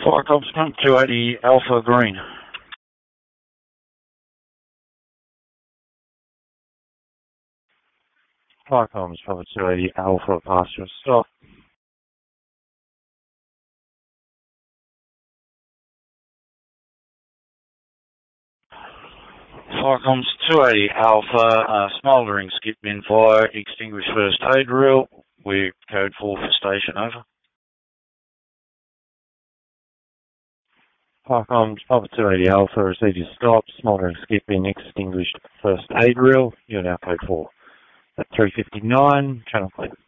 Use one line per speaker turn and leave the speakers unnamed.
Fire comms pump 280 Alpha Green.
Fire comms Papa 280 Alpha Pasture Stop.
Fire comms 280 Alpha, smouldering skip bin fire, extinguish first aid reel. We're code 4 for station, over.
Fire comms Papa 280 Alpha, receive your stop, smouldering skip bin, extinguished first aid reel. You're now code 4. At 3:59, channel clear.